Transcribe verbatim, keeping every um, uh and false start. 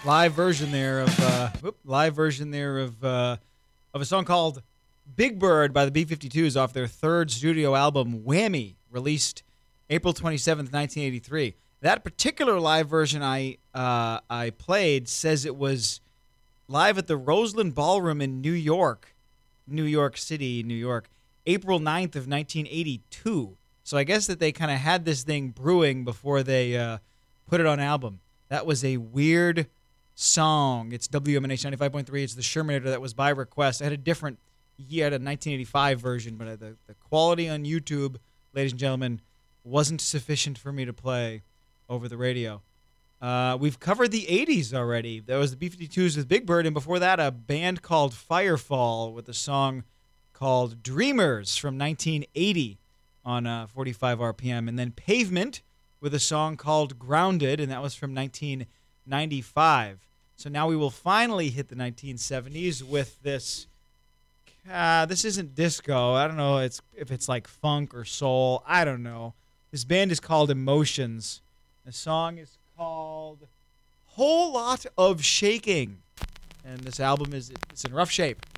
live version there of uh, whoop, live version there of uh, of a song called "Big Bird" by the B fifty-twos off their third studio album Whammy, released April twenty-seventh, nineteen eighty-three. That particular live version I uh, I played says it was live at the Roseland Ballroom in New York, New York City, New York, April ninth of nineteen eighty-two. So I guess that they kind of had this thing brewing before they uh, put it on album. That was a weird song. It's W M N H ninety-five point three. It's the Shermanator. That was by request. I had a different, yeah, I had a nineteen eighty-five version, but the, the quality on YouTube, ladies and gentlemen, wasn't sufficient for me to play over the radio. Uh, we've covered the eighties already. There was the B fifty-twos with Big Bird, and before that, a band called Firefall with a song called Dreamers from nineteen eighty on uh, forty-five R P M. And then Pavement with a song called Grounded, and that was from nineteen ninety-five. So now we will finally hit the nineteen seventies with this. Uh, this isn't disco. I don't know it's if it's like funk or soul. I don't know. This band is called Emotions. The song is called Whole Lot of Shaking. And this album is it's in rough shape.